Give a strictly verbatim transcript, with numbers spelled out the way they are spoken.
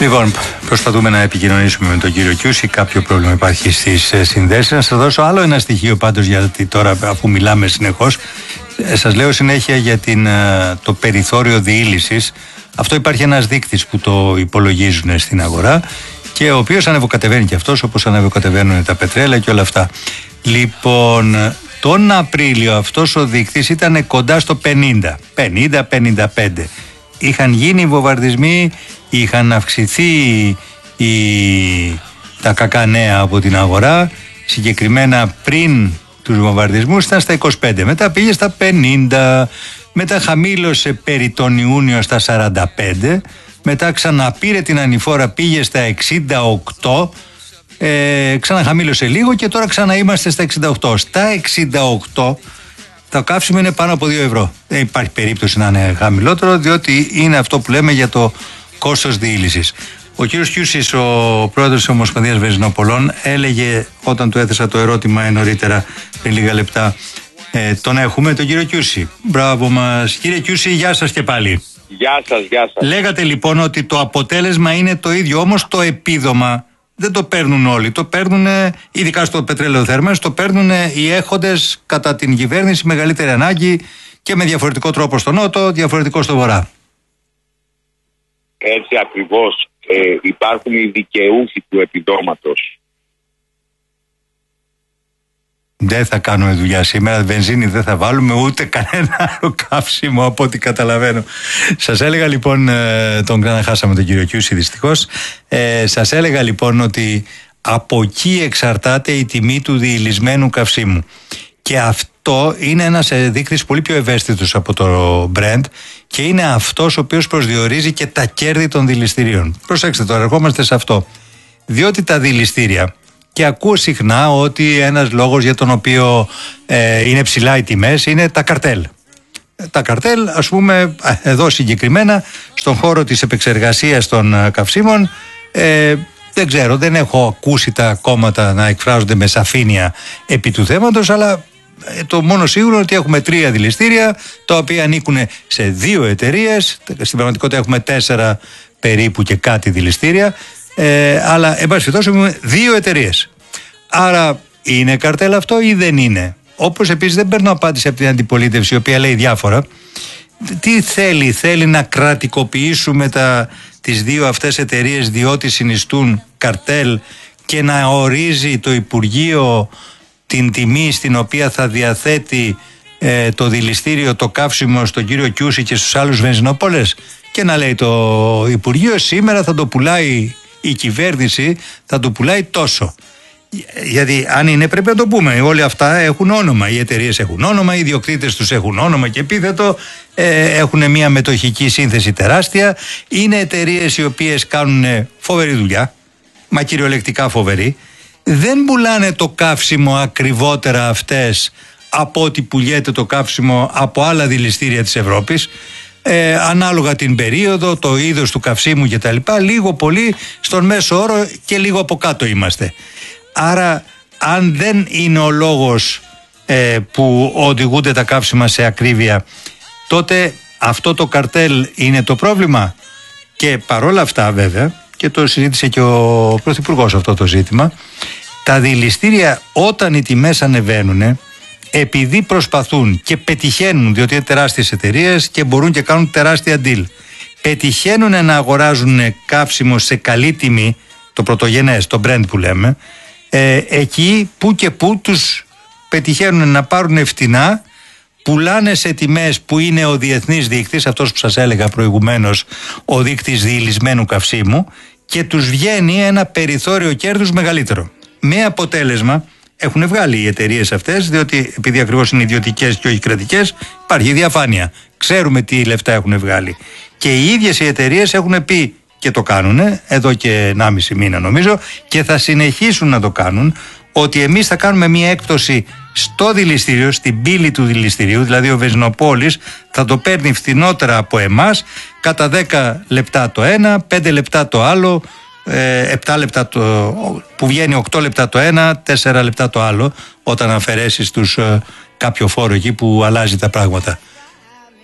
Λοιπόν, προσπαθούμε να επικοινωνήσουμε με τον κύριο Κιούση. Κάποιο πρόβλημα υπάρχει στις συνδέσεις. Να σας δώσω άλλο ένα στοιχείο πάντως, γιατί τώρα αφού μιλάμε συνεχώς, σας λέω συνέχεια για την, το περιθώριο διήλυσης. Αυτό υπάρχει ένας δείκτης που το υπολογίζουν στην αγορά και ο οποίος ανεβοκατεβαίνει και αυτός, όπως ανεβοκατεβαίνουν τα πετρέλαια και όλα αυτά. Λοιπόν, τον Απρίλιο αυτός ο δείκτης ήταν κοντά στο πενήντα, πενήντα πενήντα πέντε. Είχαν γίνει βομβαρδισμοί, είχαν αυξηθεί οι, τα κακά νέα από την αγορά. Συγκεκριμένα πριν τους βομβαρδισμούς ήταν στα είκοσι πέντε, μετά πήγε στα πενήντα, μετά χαμήλωσε περί τον Ιούνιο στα σαράντα πέντε, μετά ξαναπήρε την ανηφόρα, πήγε στα εξήντα οκτώ, ε, ξαναχαμήλωσε λίγο και τώρα ξαναείμαστε στα εξήντα οκτώ. Στα εξήντα οκτώ το καύσιμο είναι πάνω από δύο ευρώ. Δεν υπάρχει περίπτωση να είναι χαμηλότερο, διότι είναι αυτό που λέμε για το κόστος διήλυσης. Ο κύριος Κιούσης, ο πρόεδρος της Ομοσπονδίας Βενζινοπολών, έλεγε όταν του έθεσα το ερώτημα νωρίτερα πριν λίγα λεπτά, ε, τον έχουμε, τον κύριο Κιούση. Μπράβο μας. Κύριε Κιούση, γεια σας και πάλι. Γεια σας, γεια σας. Λέγατε λοιπόν ότι το αποτέλεσμα είναι το ίδιο, όμως το επίδομα δεν το παίρνουν όλοι. Το παίρνουν, ειδικά στο πετρέλαιο θέρμανσης, το παίρνουν οι έχοντες κατά την κυβέρνηση μεγαλύτερη ανάγκη και με διαφορετικό τρόπο στο νότο, διαφορετικό στο βορρά. Έτσι ακριβώς. Ε, υπάρχουν οι δικαιούχοι του επιδόματος. Δεν θα κάνουμε δουλειά σήμερα, βενζίνη δεν θα βάλουμε, ούτε κανένα άλλο καύσιμο από ό,τι καταλαβαίνω. Σας έλεγα λοιπόν, τον ξαναχάσαμε τον κύριο Κιούση δυστυχώς, ε, σας έλεγα λοιπόν ότι από εκεί εξαρτάται η τιμή του διηλυσμένου καυσίμου. Και αυτό είναι ένας δείκτης πολύ πιο ευαίσθητος από το Brent και είναι αυτός ο οποίος προσδιορίζει και τα κέρδη των δηληστηρίων. Προσέξτε τώρα, ερχόμαστε σε αυτό. Διότι τα δηληστήρια, και ακούω συχνά ότι ένας λόγος για τον οποίο ε, είναι ψηλά οι τιμές είναι τα καρτέλ. Τα καρτέλ, ας πούμε, εδώ συγκεκριμένα, στον χώρο της επεξεργασίας των καυσίμων, ε, δεν ξέρω, δεν έχω ακούσει τα κόμματα να εκφράζονται με σαφήνεια επί του θέματος, αλλά το μόνο σίγουρο είναι ότι έχουμε τρία δηληστήρια, τα οποία ανήκουν σε δύο εταιρείες, στην πραγματικότητα έχουμε τέσσερα περίπου και κάτι δηληστήρια, ε, αλλά εν πάση περιπτώσει έχουμε δύο εταιρείες. Άρα είναι καρτέλ αυτό ή δεν είναι? Όπως επίσης δεν παίρνω απάντηση από την αντιπολίτευση, η οποία λέει διάφορα. Τι θέλει, θέλει να κρατικοποιήσουμε τα, τις δύο αυτές εταιρείες διότι συνιστούν καρτέλ και να ορίζει το Υπουργείο την τιμή στην οποία θα διαθέτει ε, το δηληστήριο, το καύσιμο στον κύριο Κιούση και στους άλλους βενζινοπόλες, και να λέει το Υπουργείο σήμερα θα το πουλάει η κυβέρνηση, θα το πουλάει τόσο. Γιατί αν είναι πρέπει να το πούμε, όλοι αυτά έχουν όνομα, οι εταιρείες έχουν όνομα, οι ιδιοκτήτες τους έχουν όνομα και επίθετο, ε, έχουν μια μετοχική σύνθεση τεράστια, είναι εταιρείες οι οποίες κάνουν φοβερή δουλειά, μα κυριολεκτικά φοβερή. Δεν πουλάνε το καύσιμο ακριβότερα αυτές από ό,τι πουλιέται το καύσιμο από άλλα δηληστήρια της Ευρώπης, ε, ανάλογα την περίοδο, το είδος του καυσίμου κτλ. Λίγο πολύ στον μέσο όρο και λίγο από κάτω είμαστε. Άρα αν δεν είναι ο λόγος ε, που οδηγούνται τα καύσιμα σε ακρίβεια, τότε αυτό το καρτέλ είναι το πρόβλημα. Και παρόλα αυτά βέβαια, και το συζήτησε και ο Πρωθυπουργός αυτό το ζήτημα, τα δηληστήρια όταν οι τιμές ανεβαίνουν, επειδή προσπαθούν και πετυχαίνουν, διότι είναι τεράστιες εταιρείες και μπορούν και κάνουν τεράστια deal, πετυχαίνουν να αγοράζουν καύσιμο σε καλή τιμή, το πρωτογενές, το Brent που λέμε, ε, εκεί που και που τους πετυχαίνουν να πάρουν φτηνά, πουλάνε σε τιμές που είναι ο διεθνής δείκτης, αυτός που σας έλεγα προηγουμένως, ο δείκτης διηλυσμένου καυσίμου, και τους βγαίνει ένα περιθώριο κέρδους μεγαλύτερο. Με αποτέλεσμα, έχουν βγάλει οι εταιρείες αυτές, διότι επειδή ακριβώς είναι ιδιωτικές και όχι κρατικές, υπάρχει διαφάνεια. Ξέρουμε τι λεφτά έχουν βγάλει. Και οι ίδιες οι εταιρείες έχουν πει, και το κάνουν εδώ και ενάμιση μήνα νομίζω, και θα συνεχίσουν να το κάνουν, ότι εμείς θα κάνουμε μια έκπτωση στο δηληστήριο, στην πύλη του δηληστηρίου, δηλαδή ο Βενζινοπόλης θα το παίρνει φθηνότερα από εμάς, κατά δέκα λεπτά το ένα, πέντε λεπτά το άλλο, επτά λεπτά το, που βγαίνει οκτώ λεπτά το ένα, τέσσερα λεπτά το άλλο, όταν αφαιρέσεις τους κάποιο φόρο εκεί που αλλάζει τα πράγματα.